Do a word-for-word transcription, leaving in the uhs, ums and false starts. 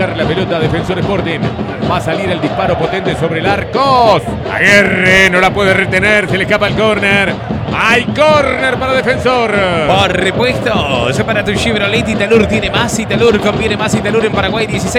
sacar la pelota a Defensor Sporting. Va a salir el disparo potente sobre el arco. Aguirre no la puede retener, se le escapa el córner. Hay córner para Defensor. Por repuestos para tu Chevrolet Italur. Tiene más Italur, conviene más Italur en Paraguay. dieciséis